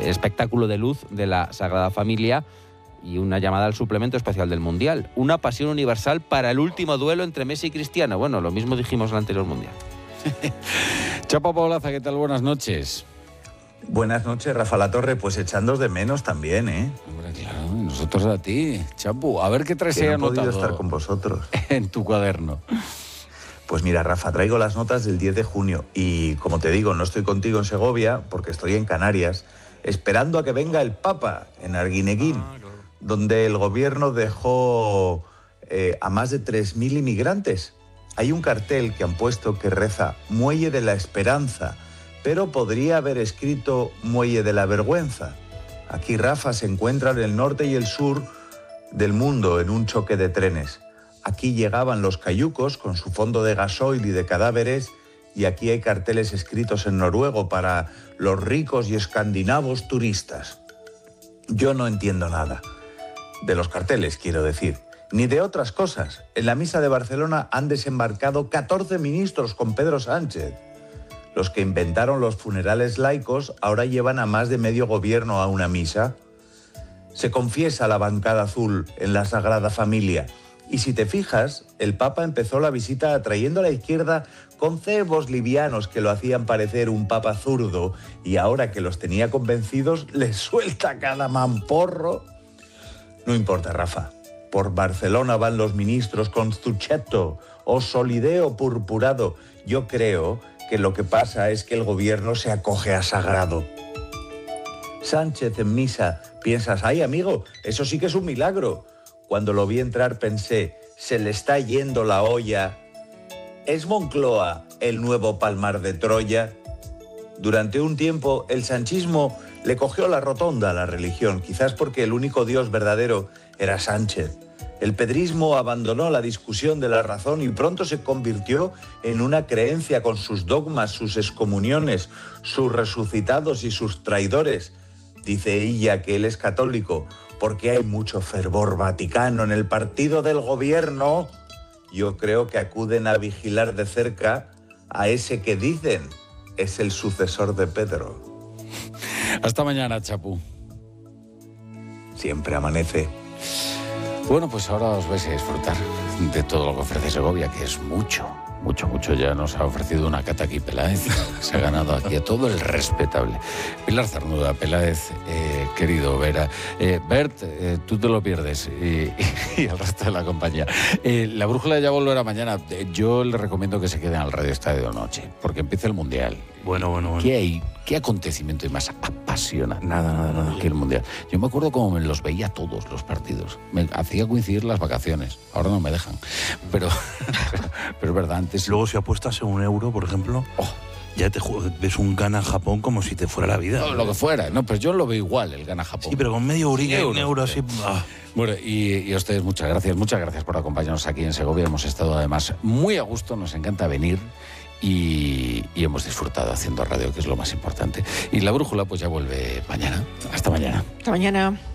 espectáculo de luz de la Sagrada Familia y una llamada al suplemento especial del Mundial. Una pasión universal para el último duelo entre Messi y Cristiano. Bueno, lo mismo dijimos en el anterior Mundial. Chapo Paulaza, ¿qué tal? Buenas noches. Buenas noches, Rafa Latorre. Pues echándos de menos también, ¿eh? Hombre, claro, nosotros a ti. Chapo, a ver qué traes ahí anotado. Que no he podido estar con vosotros. En tu cuaderno. Pues mira, Rafa, traigo las notas del 10 de junio y, como te digo, no estoy contigo en Segovia porque estoy en Canarias, esperando a que venga el Papa en Arguineguín, donde el gobierno dejó a más de 3.000 inmigrantes. Hay un cartel que han puesto que reza Muelle de la Esperanza, pero podría haber escrito Muelle de la Vergüenza. Aquí, Rafa, se encuentran el norte y el sur del mundo en un choque de trenes. Aquí llegaban los cayucos con su fondo de gasoil y de cadáveres, y aquí hay carteles escritos en noruego para los ricos y escandinavos turistas. Yo no entiendo nada. De los carteles, quiero decir, ni de otras cosas. En la misa de Barcelona han desembarcado 14 ministros con Pedro Sánchez. Los que inventaron los funerales laicos ahora llevan a más de medio gobierno a una misa. Se confiesa la bancada azul en la Sagrada Familia. Y si te fijas, el Papa empezó la visita atrayendo a la izquierda con cebos livianos que lo hacían parecer un papa zurdo, y ahora que los tenía convencidos, les suelta cada mamporro. No importa, Rafa. Por Barcelona van los ministros con zucchetto o solideo purpurado. Yo creo que lo que pasa es que el gobierno se acoge a sagrado. Sánchez en misa, piensas, ay amigo, eso sí que es un milagro. Cuando lo vi entrar pensé, se le está yendo la olla. ¿Es Moncloa el nuevo Palmar de Troya? Durante un tiempo el sanchismo le cogió la rotonda a la religión, quizás porque el único Dios verdadero era Sánchez. El pedrismo abandonó la discusión de la razón y pronto se convirtió en una creencia con sus dogmas, sus excomuniones, sus resucitados y sus traidores. Dice ella que él es católico porque hay mucho fervor vaticano en el partido del gobierno. Yo creo que acuden a vigilar de cerca a ese que dicen es el sucesor de Pedro. Hasta mañana, Chapu. Siempre amanece. Bueno, pues ahora os vais a disfrutar de todo lo que ofrece Segovia, que es mucho. Ya nos ha ofrecido una cata aquí Peláez. Se ha ganado aquí a todo el respetable. Pilar Zarnuda, Peláez, querido Vera. Bert, tú te lo pierdes y el resto de la compañía. La brújula ya volverá mañana. Yo le recomiendo que se queden al Radio Estadio Noche, porque empieza el Mundial. Bueno. ¿Qué acontecimiento hay más apasionante? Nada. Que el Mundial. Yo me acuerdo cómo me los veía todos los partidos. Me hacía coincidir las vacaciones. Ahora no me dejan. Pero es verdad, antes... Luego si apuestas en €1, por ejemplo, ya ves un Ghana-Japón como si te fuera la vida. No, lo que fuera. No, pues yo lo veo igual, el Ghana-Japón. Sí, pero con medio eurillo, un euro así... Bueno, y a ustedes muchas gracias por acompañarnos aquí en Segovia. Hemos estado además muy a gusto, nos encanta venir. Y hemos disfrutado haciendo radio, que es lo más importante. Y la brújula pues ya vuelve mañana. Hasta mañana. Hasta mañana.